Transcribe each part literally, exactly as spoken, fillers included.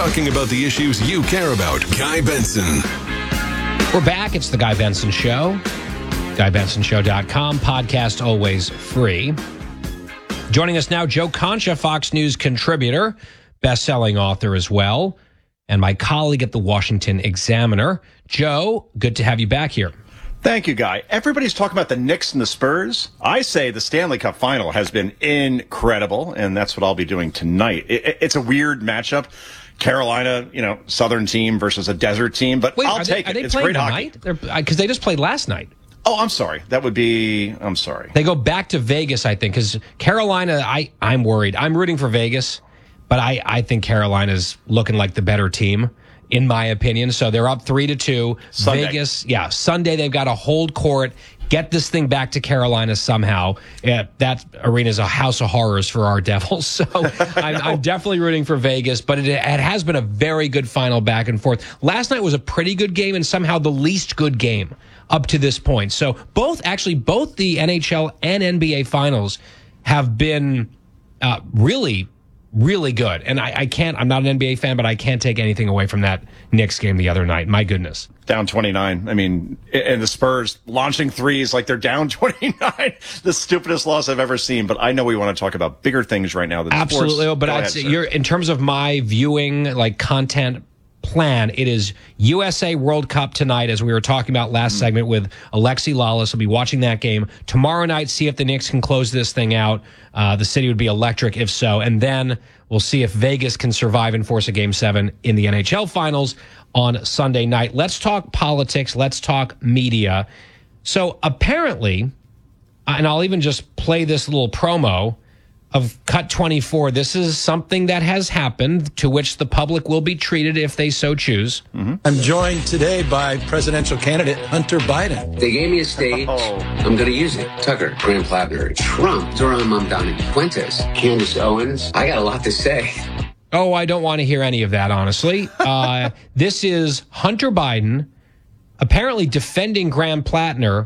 talking about the issues you care about. Guy Benson. We're back. It's the Guy Benson Show. Guy Benson Show dot com. Podcast always free. Joining us now, Joe Concha, Fox News contributor, best-selling author as well, and my colleague at the Washington Examiner. Joe, good to have you back here. Thank you, Guy. Everybody's talking about the Knicks and the Spurs. I say the Stanley Cup final has been incredible, and that's what I'll be doing tonight. It, it's a weird matchup. Carolina, you know, Southern team versus a desert team, but Wait, I'll are take they, are it. they It's playing great tonight? hockey. Because they just played last night. Oh, I'm sorry. That would be, I'm sorry. They go back to Vegas, I think, because Carolina, I, I'm worried. I'm rooting for Vegas, but I, I think Carolina's looking like the better team, in my opinion. So they're up three to two. Sunday. Vegas, yeah, Sunday they've got to hold court, get this thing back to Carolina somehow. Yeah, that arena is a house of horrors for our Devils. So I'm, I'm definitely rooting for Vegas, but it, it has been a very good final back and forth. Last night was a pretty good game and somehow the least good game up to this point. So both, actually, both the N H L and N B A finals have been uh, really, really good. And I, I can't, I'm not an N B A fan, but I can't take anything away from that Knicks game the other night. My goodness. Down twenty-nine. I mean, and the Spurs launching threes like they're down twenty-nine. The stupidest loss I've ever seen. But I know we want to talk about bigger things right now than Absolutely. sports. But Go I'd ahead, say sir. you're, in terms of my viewing, like content plan, it is U S A World Cup tonight, as we were talking about last mm. segment with Alexi Lawless. I'll be watching that game tomorrow night, see if the Knicks can close this thing out. Uh, the city would be electric if so. And then we'll see if Vegas can survive and force a game seven in the N H L finals on Sunday night. Let's talk politics. Let's talk media. So apparently, and I'll even just play this little promo of Cut twenty-four. This is something that has happened to which the public will be treated if they so choose. Mm-hmm. I'm joined today by presidential candidate Hunter Biden. They gave me a stage. Oh. I'm going to use it. Tucker, Graham Plattner, Trump, Zoran Mamdani, Fuentes, Candace Owens. I got a lot to say. Oh, I don't want to hear any of that, honestly. Uh, this is Hunter Biden apparently defending Graham Plattner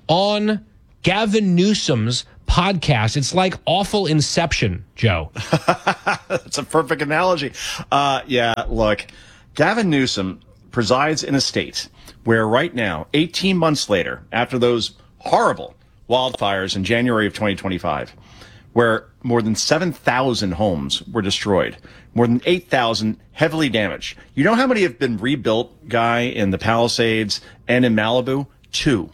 on Gavin Newsom's podcast. It's like awful Inception, Joe. That's a perfect analogy. Uh, yeah, look, Gavin Newsom presides in a state where right now, eighteen months later, after those horrible wildfires in January of twenty twenty-five, where more than seven thousand homes were destroyed, more than eight thousand heavily damaged. You know how many have been rebuilt, Guy, in the Palisades and in Malibu? Two.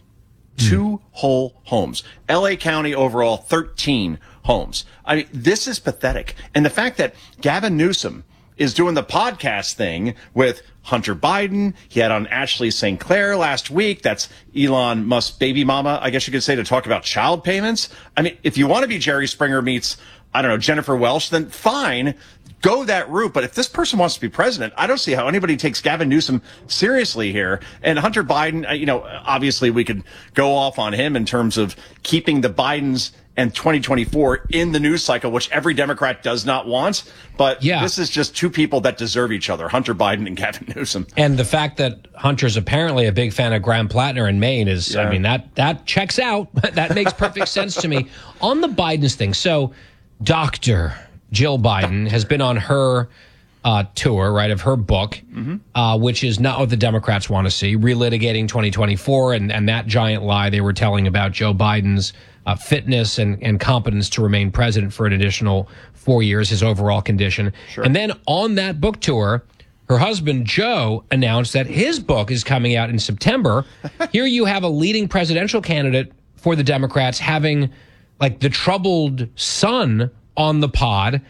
Two whole homes. L A County overall, thirteen homes. I mean, this is pathetic. And the fact that Gavin Newsom is doing the podcast thing with Hunter Biden. He had on Ashley Saint Clair last week. That's Elon Musk's baby mama, I guess you could say, to talk about child payments. I mean, if you want to be Jerry Springer meets, I don't know, Jennifer Welsh, then fine. Go that route. But if this person wants to be president, I don't see how anybody takes Gavin Newsom seriously here. And Hunter Biden, you know, obviously we could go off on him in terms of keeping the Bidens and twenty twenty-four in the news cycle, which every Democrat does not want. But yeah. This is just two people that deserve each other, Hunter Biden and Gavin Newsom. And the fact that Hunter's apparently a big fan of Graham Plattner in Maine is, yeah. I mean, that, that checks out. That makes perfect sense to me. On the Bidens thing, so Doctor Jill Biden has been on her uh, tour, right, of her book, mm-hmm. uh, which is not what the Democrats want to see, relitigating twenty twenty-four and, and that giant lie they were telling about Joe Biden's uh, fitness and, and competence to remain president for an additional four years, his overall condition. Sure. And then on that book tour, her husband, Joe, announced that his book is coming out in September. Here you have a leading presidential candidate for the Democrats having, like, the troubled son on the pod.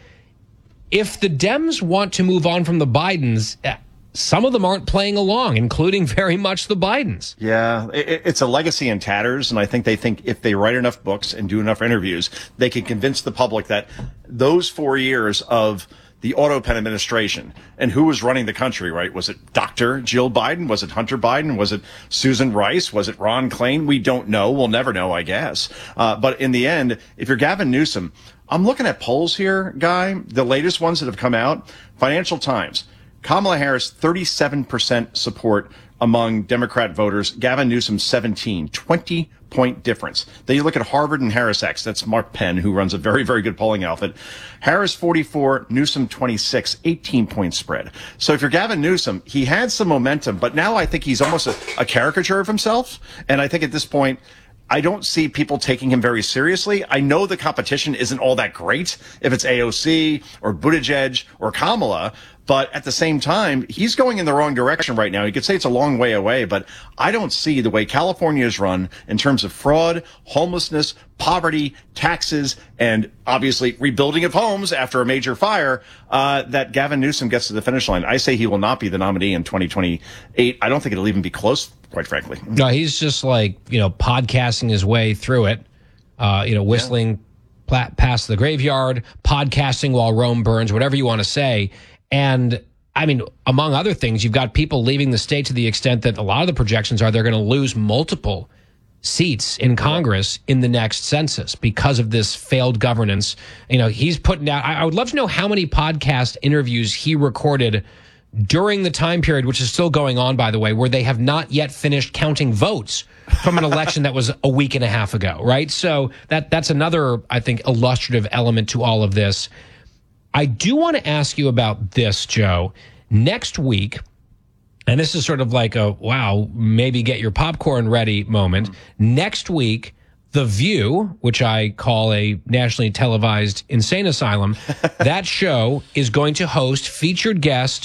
If the Dems want to move on from the Bidens, some of them aren't playing along, including very much the Bidens. Yeah, it, it's a legacy in tatters, and I think they think if they write enough books and do enough interviews, they can convince the public that those four years of the Auto Pen administration and who was running the country, right? Was it Doctor Jill Biden? Was it Hunter Biden? Was it Susan Rice? Was it Ron Klain? We don't know. We'll never know, I guess. Uh, but in the end, if you're Gavin Newsom, I'm looking at polls here, Guy, the latest ones that have come out. Financial Times, Kamala Harris, thirty-seven percent support among Democrat voters. Gavin Newsom, seventeen, twenty point difference. Then you look at Harvard and Harris X. That's Mark Penn, who runs a very, very good polling outfit. Harris, forty-four, Newsom, twenty-six, eighteen point spread. So if you're Gavin Newsom, he had some momentum, but now I think he's almost a, a caricature of himself. And I think at this point, I don't see people taking him very seriously. I know the competition isn't all that great if it's A O C or Buttigieg or Kamala, but at the same time, he's going in the wrong direction right now. You could say it's a long way away, but I don't see the way California is run in terms of fraud, homelessness, poverty, taxes, and obviously rebuilding of homes after a major fire, uh, that Gavin Newsom gets to the finish line. I say he will not be the nominee in twenty twenty-eight. I don't think it'll even be close, quite frankly. No, he's just like, you know, podcasting his way through it, uh, you know, whistling yeah. past the graveyard, podcasting while Rome burns, whatever you want to say. And I mean, among other things, you've got people leaving the state to the extent that a lot of the projections are they're going to lose multiple seats in Congress in the next census because of this failed governance. You know, he's putting out, I would love to know how many podcast interviews he recorded during the time period, which is still going on, by the way, where they have not yet finished counting votes from an election that was a week and a half ago, right? So that that's another, I think, illustrative element to all of this. I do want to ask you about this, Joe. Next week, and this is sort of like a, wow, maybe get your popcorn ready moment. Next week, The View, which I call a nationally televised insane asylum, that show is going to host featured guest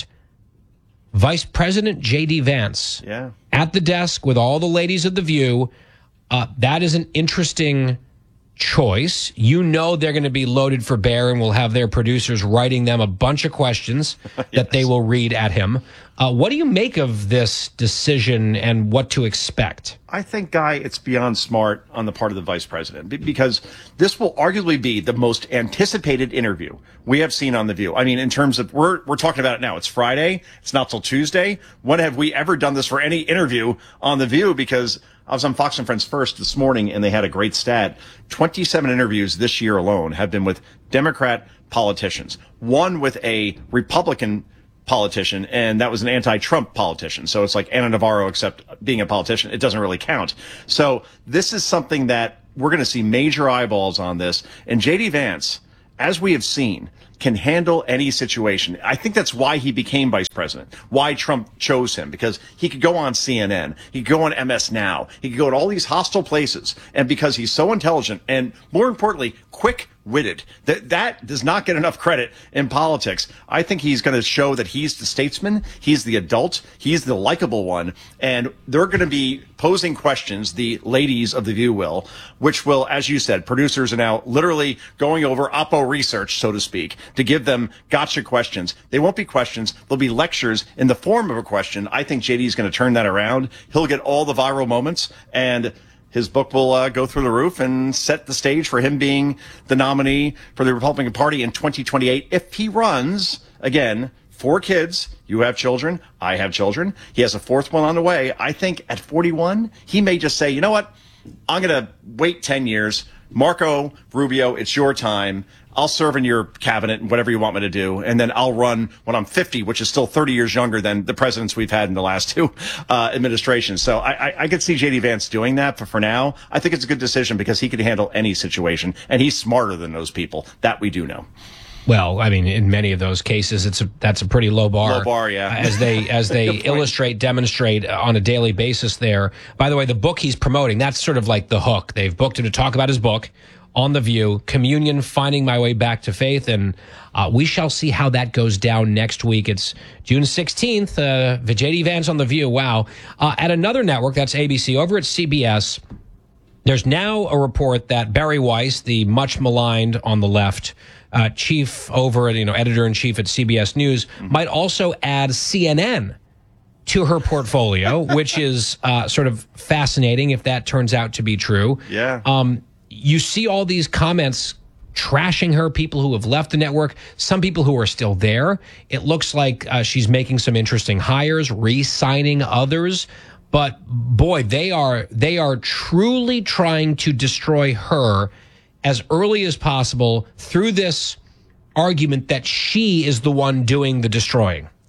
Vice President J D Vance. Yeah. At the desk with all the ladies of The View. Uh, that is an interesting choice. You know they're going to be loaded for bear and will have their producers writing them a bunch of questions yes. that they will read at him. Uh, what do you make of this decision and what to expect? I think, Guy, it's beyond smart on the part of the vice president because this will arguably be the most anticipated interview we have seen on The View. I mean, in terms of, we're we're talking about it now. It's Friday. It's not till Tuesday. When have we ever done this for any interview on The View? Because I was on Fox and Friends First this morning, and they had a great stat. twenty-seven interviews this year alone have been with Democrat politicians, one with a Republican politician, and that was an anti-Trump politician. So it's like Ana Navarro, except being a politician, it doesn't really count. So this is something that we're going to see major eyeballs on this. And J D Vance, as we have seen, can handle any situation. I think that's why he became vice president, why Trump chose him, because he could go on C N N, he could go on M S Now, he could go to all these hostile places, and because he's so intelligent and, more importantly, quick-witted, that that does not get enough credit in politics. I think he's going to show that he's the statesman, he's the adult, he's the likable one, and they're going to be posing questions, the ladies of The View will, which will, as you said, producers are now literally going over Oppo research, so to speak, to give them gotcha questions. They won't be questions. They'll be lectures in the form of a question. I think J D is going to turn that around. He'll get all the viral moments, and his book will uh, go through the roof and set the stage for him being the nominee for the Republican Party in twenty twenty-eight. If he runs, again, four kids, you have children, I have children. He has a fourth one on the way. I think at forty-one, he may just say, you know what? I'm going to wait ten years. Marco Rubio, it's your time. I'll serve in your cabinet and whatever you want me to do, and then I'll run when I'm fifty, which is still thirty years younger than the presidents we've had in the last two uh, administrations. So I, I, I could see J D Vance doing that, but for now, I think it's a good decision because he can handle any situation, and he's smarter than those people. That we do know. Well, I mean, in many of those cases, it's a, that's a pretty low bar. Low bar, yeah. As they as they illustrate, demonstrate on a daily basis there. By the way, the book he's promoting, that's sort of like the hook. They've booked him to talk about his book on The View, Communion, Finding My Way Back to Faith, and uh, we shall see how that goes down next week. It's June sixteenth, uh, J D Vance on The View. Wow. Uh, at another network, that's A B C, over at C B S, there's now a report that Barry Weiss, the much maligned on the left, Uh, chief over, you know, editor-in-chief at C B S News, might also add C N N to her portfolio, which is uh, sort of fascinating if that turns out to be true. Yeah. Um, you see all these comments trashing her, people who have left the network, some people who are still there. It looks like uh, she's making some interesting hires, re-signing others. But boy, they are they are truly trying to destroy her as early as possible through this argument that she is the one doing the destroying.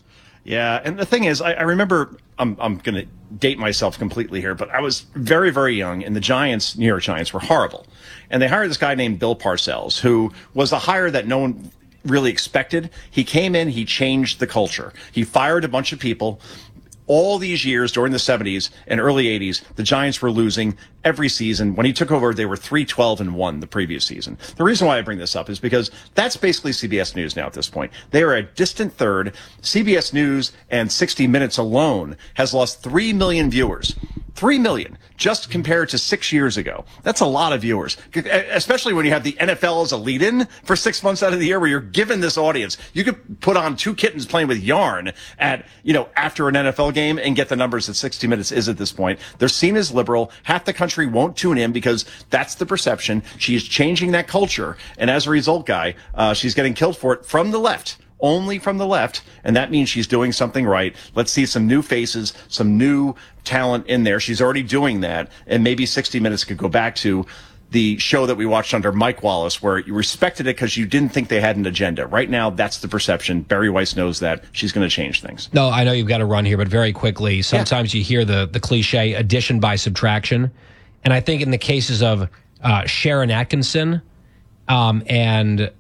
Yeah, and the thing is, I, I remember, I'm, I'm going to date myself completely here, but I was very, very young, and the Giants, New York Giants, were horrible. And they hired this guy named Bill Parcells, who was a hire that no one really expected. He came in, he changed the culture. He fired a bunch of people. All these years during the seventies and early eighties, the Giants were losing every season. When he took over, they were three twelve and one the previous season. The reason why I bring this up is because that's basically C B S News now at this point. They are a distant third. C B S News and sixty minutes alone has lost three million viewers. three million, just compared to six years ago. That's a lot of viewers, especially when you have the N F L as a lead-in for six months out of the year where you're given this audience. You could put on two kittens playing with yarn at, you know, after an N F L game and get the numbers that sixty minutes is at this point. They're seen as liberal. Half the country won't tune in because that's the perception. She's changing that culture. And as a result, Guy, uh, she's getting killed for it from the left. Only from the left, and that means she's doing something right. Let's see some new faces, some new talent in there. She's already doing that, and maybe sixty minutes could go back to the show that we watched under Mike Wallace, where you respected it because you didn't think they had an agenda. Right now, that's the perception. Barry Weiss knows that. She's going to change things. No, I know you've got to run here, but very quickly, sometimes yeah. you hear the, the cliche addition by subtraction, and I think in the cases of uh, Sharon Atkinson um, and...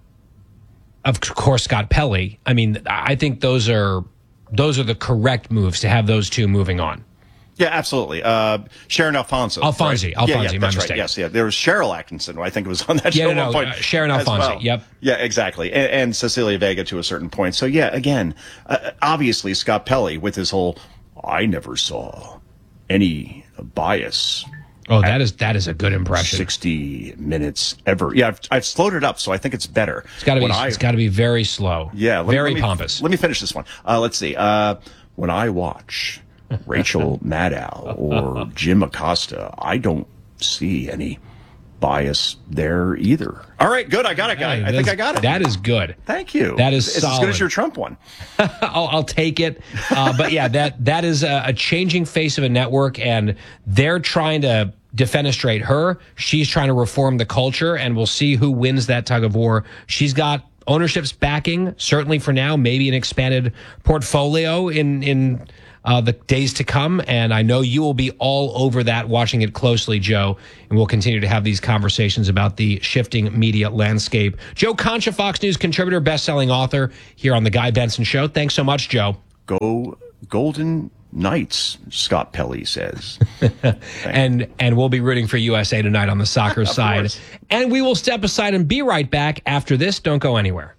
of course, Scott Pelley. I mean, I think those are those are the correct moves to have those two moving on. Yeah, absolutely. Uh, Sharon Alfonso. Alfonsi. Right? Alfonsi, yeah, yeah, my that's mistake. Right. Yes, yeah. There was Cheryl Atkinson, who I think it was on that yeah, show no, at one no, point. Uh, Sharon Alfonsi, well. yep. Yeah, exactly. And, and Cecilia Vega to a certain point. So, yeah, again, uh, obviously Scott Pelley with his whole, I never saw any bias. Oh, that is that is a good impression. sixty minutes ever. Yeah, I've, I've slowed it up, so I think it's better. It's got to be. It's got to be very slow. Yeah, let, very let me, pompous. Let me finish this one. Uh, let's see. Uh, when I watch Rachel Maddow or Jim Acosta, I don't see any bias there either. All right, good. I got it, guy. Yeah, I think is, I got it. That is good. Thank you. That is it's solid. as good as your Trump one. I'll, I'll take it. Uh, but yeah, that that is a, a changing face of a network, and they're trying to defenestrate her. She's trying to reform the culture, and we'll see who wins that tug of war. She's got ownership's backing, certainly for now, maybe an expanded portfolio in in uh, the days to come. And I know you will be all over that, watching it closely, Joe. And we'll continue to have these conversations about the shifting media landscape. Joe Concha, Fox News contributor, best-selling author, here on The Guy Benson Show. Thanks so much, Joe. Go Golden Knights, Scott Pelley says. and and we'll be rooting for U S A tonight on the soccer side. Course. And we will step aside and be right back after this. Don't go anywhere.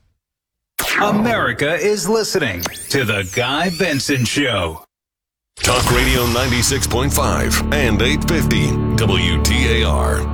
America is listening to The Guy Benson Show. Talk Radio ninety-six point five and eight fifty W T A R.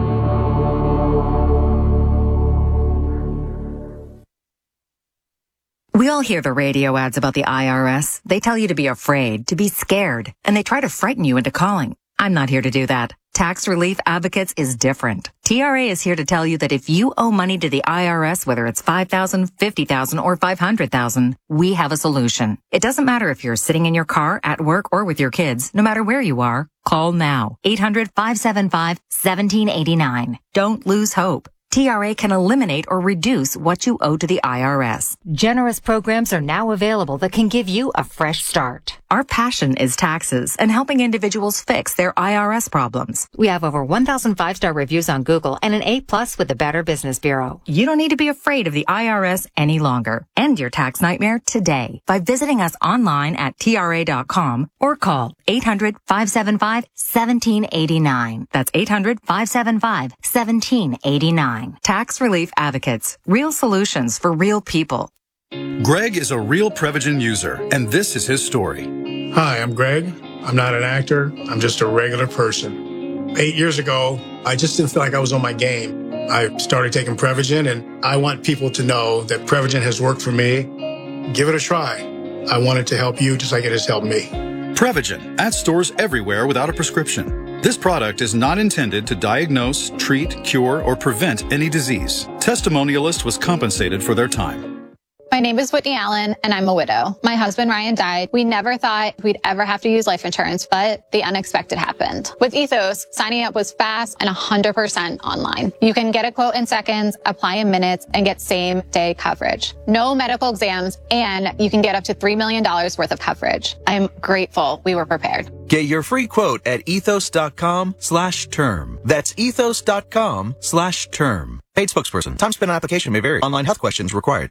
We all hear the radio ads about the I R S. They tell you to be afraid, to be scared, and they try to frighten you into calling. I'm not here to do that. Tax Relief Advocates is different. T R A is here to tell you that if you owe money to the I R S, whether it's five thousand dollars, fifty thousand dollars, or five hundred thousand dollars, we have a solution. It doesn't matter if you're sitting in your car, at work, or with your kids. No matter where you are, call now. eight hundred, five seven five, one seven eight nine. Don't lose hope. T R A can eliminate or reduce what you owe to the I R S. Generous programs are now available that can give you a fresh start. Our passion is taxes and helping individuals fix their I R S problems. We have over one thousand five-star reviews on Google and an A plus with the Better Business Bureau. You don't need to be afraid of the I R S any longer. End your tax nightmare today by visiting us online at T R A dot com or call eight hundred, five seven five, one seven eight nine. That's eight hundred, five seven five, one seven eight nine. Tax Relief Advocates. Real solutions for real people. Greg is a real Prevagen user, and this is his story. Hi, I'm Greg. I'm not an actor. I'm just a regular person. Eight years ago, I just didn't feel like I was on my game. I started taking Prevagen, and I want people to know that Prevagen has worked for me. Give it a try. I want it to help you just like it has helped me. Prevagen, at stores everywhere without a prescription. This product is not intended to diagnose, treat, cure, or prevent any disease. Testimonialist was compensated for their time. My name is Whitney Allen, and I'm a widow. My husband, Ryan, died. We never thought we'd ever have to use life insurance, but the unexpected happened. With Ethos, signing up was fast and one hundred percent online. You can get a quote in seconds, apply in minutes, and get same-day coverage. No medical exams, and you can get up to three million dollars worth of coverage. I'm grateful we were prepared. Get your free quote at ethos.com slash term. That's ethos.com slash term. Paid spokesperson. Time spent on application may vary. Online health questions required.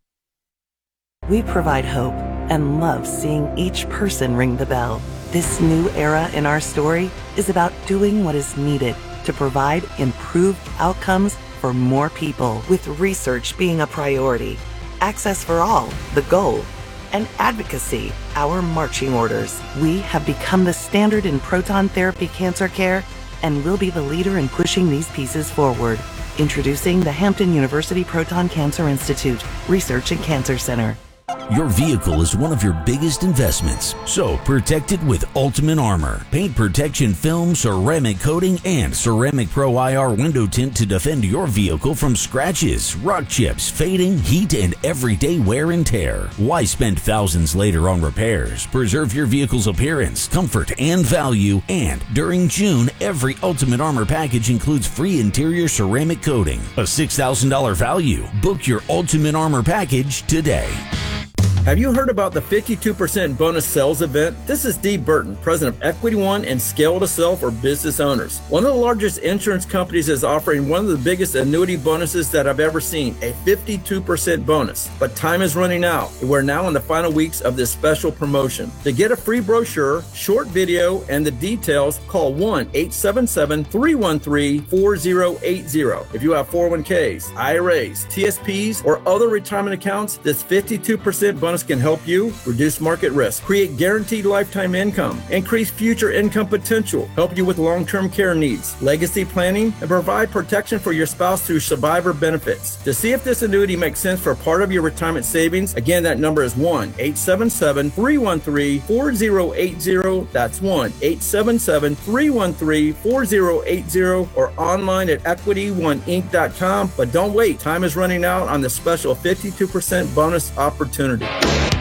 We provide hope and love seeing each person ring the bell. This new era in our story is about doing what is needed to provide improved outcomes for more people, with research being a priority, access for all, the goal, and advocacy, our marching orders. We have become the standard in proton therapy cancer care and will be the leader in pushing these pieces forward. Introducing the Hampton University Proton Cancer Institute Research and Cancer Center. Your vehicle is one of your biggest investments, so protect it with Ultimate Armor. Paint protection film, ceramic coating, and Ceramic Pro I R window tint to defend your vehicle from scratches, rock chips, fading, heat, and everyday wear and tear. Why spend thousands later on repairs? Preserve your vehicle's appearance, comfort, and value. And during June, every Ultimate Armor package includes free interior ceramic coating, a six thousand dollars value. Book your Ultimate Armor package today. Have you heard about the fifty-two percent bonus sales event? This is Dee Burton, president of Equity One and Scale to Sell for business owners. One of the largest insurance companies is offering one of the biggest annuity bonuses that I've ever seen, a fifty-two percent bonus. But time is running out. We're now in the final weeks of this special promotion. To get a free brochure, short video, and the details, call one eight seven seven, three one three, four zero eight zero. If you have four oh one k's, I R As, T S Ps, or other retirement accounts, this fifty-two percent bonus can help you reduce market risk, create guaranteed lifetime income, increase future income potential, help you with long-term care needs, legacy planning, and provide protection for your spouse through survivor benefits. To see if this annuity makes sense for part of your retirement savings, again, that number is one eight seven seven, three one three, four zero eight zero. That's one eight seven seven, three one three, four zero eight zero, or online at equity one inc dot com. But don't wait. Time is running out on the special fifty-two percent bonus opportunity.